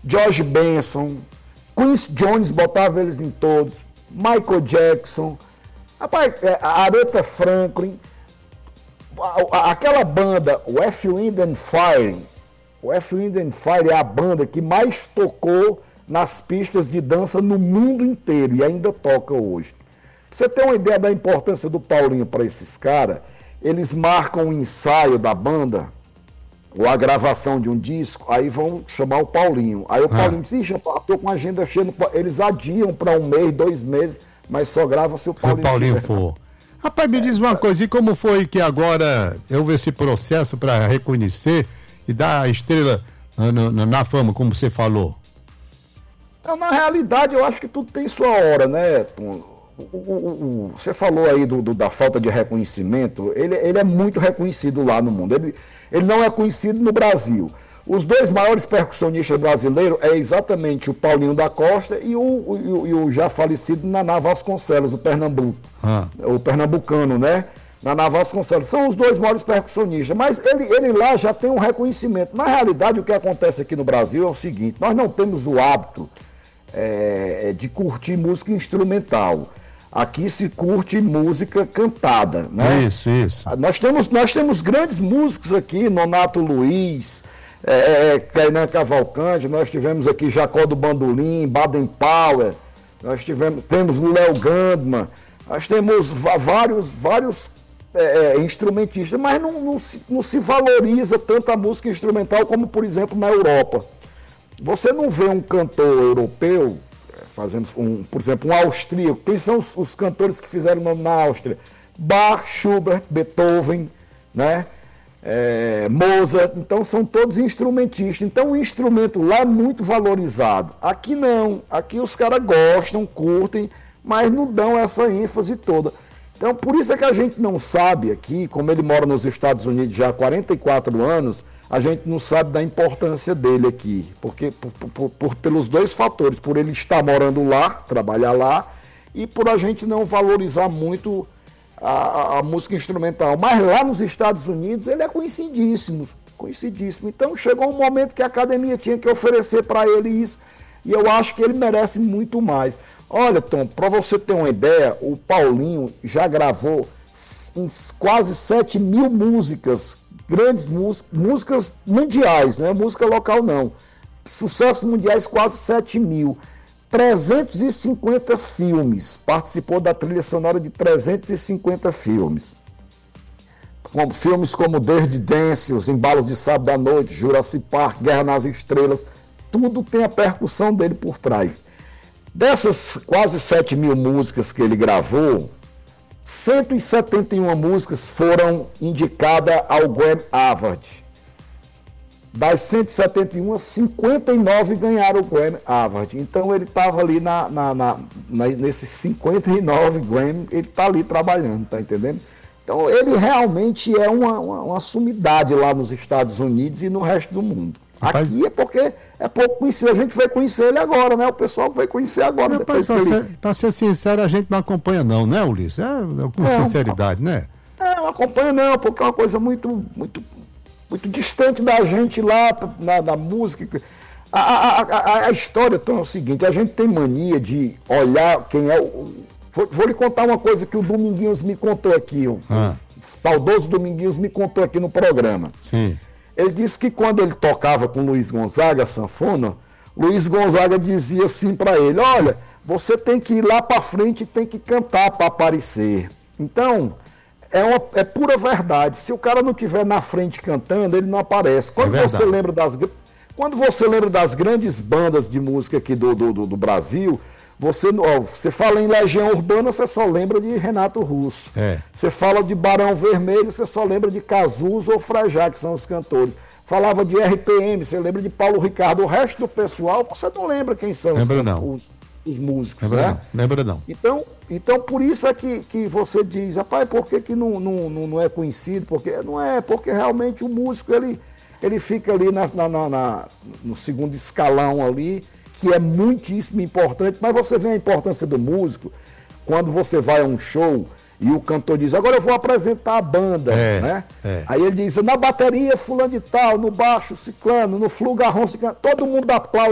George Benson, Quincy Jones, botava eles em todos, Michael Jackson, rapaz, Aretha Franklin, aquela banda, o Earth, Wind and Fire, o Earth, Wind and Fire é a banda que mais tocou nas pistas de dança no mundo inteiro e ainda toca hoje. Pra você ter uma ideia da importância do Paulinho para esses caras, eles marcam o ensaio da banda, ou a gravação de um disco, aí vão chamar o Paulinho. Aí o Paulinho diz, ixi, eu tô com a agenda cheia. Eles adiam para 1 mês, 2 meses, mas só grava se o Paulinho for. Rapaz, me diz uma coisa, e como foi que agora houve esse processo para reconhecer e dar a estrela na fama, como você falou? Na realidade, eu acho que tudo tem sua hora, né, Tom? Você falou aí da falta de reconhecimento, ele é muito reconhecido lá no mundo, ele não é conhecido no Brasil. Os 2 maiores percussionistas brasileiros é exatamente o Paulinho da Costa e o já falecido Naná Vasconcelos, o Pernambuco, o pernambucano, né? Naná Vasconcelos, são os 2 maiores percussionistas, mas ele lá já tem um reconhecimento. Na realidade, o que acontece aqui no Brasil é o seguinte, nós não temos o hábito de curtir música instrumental. Aqui se curte música cantada, né? Isso. Nós temos grandes músicos aqui, Nonato Luiz, Kainan Cavalcante, nós tivemos aqui Jacó do Bandolim, Baden Powell, temos o Léo Gandman, nós temos vários instrumentistas, mas não se valoriza tanto a música instrumental como, por exemplo, na Europa. Você não vê um cantor europeu fazendo, por exemplo, um austríaco. Quem são os cantores que fizeram o nome na Áustria? Bach, Schubert, Beethoven, né? Mozart. Então são todos instrumentistas. Então o instrumento lá é muito valorizado. Aqui não. Aqui os caras gostam, curtem, mas não dão essa ênfase toda. Então por isso é que a gente não sabe aqui, como ele mora nos Estados Unidos já há 44 anos, a gente não sabe da importância dele aqui, porque pelos 2 fatores, por ele estar morando lá, trabalhar lá, e por a gente não valorizar muito a música instrumental. Mas lá nos Estados Unidos ele é conhecidíssimo. Então chegou um momento que a academia tinha que oferecer para ele isso, e eu acho que ele merece muito mais. Olha, Tom, para você ter uma ideia, o Paulinho já gravou quase 7.000 músicas, grandes músicas mundiais, não é música local não. Sucessos mundiais quase 7.000. 350 filmes, participou da trilha sonora de 350 filmes. Filmes como Dirty Dance, Os Embalos de Sábado à Noite, Jurassic Park, Guerra nas Estrelas, tudo tem a percussão dele por trás. Dessas quase 7.000 músicas que ele gravou, 171 músicas foram indicadas ao Grammy Award. Das 171, 59 ganharam o Grammy Award. Então ele estava ali nesses 59 Grammy, ele está ali trabalhando, tá entendendo? Então ele realmente é uma sumidade lá nos Estados Unidos e no resto do mundo. Rapaz, aqui é porque é pouco conhecido, a gente vai conhecer ele agora, né? O pessoal vai conhecer agora. Para ser sincero, a gente não acompanha não, né, Ulisses? Com sinceridade, né? Não acompanha não, porque é uma coisa muito distante da gente lá, da música. A história é o seguinte, a gente tem mania de olhar quem é o... Vou lhe contar uma coisa que o Dominguinhos me contou aqui, o saudoso Dominguinhos me contou aqui no programa. Sim. Ele disse que quando ele tocava com Luiz Gonzaga, a sanfona, Luiz Gonzaga dizia assim para ele, olha, você tem que ir lá para frente e tem que cantar para aparecer. Então, é pura verdade. Se o cara não estiver na frente cantando, ele não aparece. Quando você lembra das grandes bandas de música aqui do Brasil, você fala em Legião Urbana, você só lembra de Renato Russo. Você fala de Barão Vermelho, você só lembra de Cazuza ou Frejá, que são os cantores. Falava de RPM, você lembra de Paulo Ricardo. O resto do pessoal, você não lembra quem são os músicos, né? Lembra não. Então, por isso é que você diz, rapaz, por que não é conhecido? Porque realmente o músico, ele fica ali no segundo escalão ali, que é muitíssimo importante, mas você vê a importância do músico quando você vai a um show e o cantor diz, agora eu vou apresentar a banda, né? Aí ele diz, na bateria fulano de tal, no baixo ciclano, no flugarrão ciclano, todo mundo aplaude.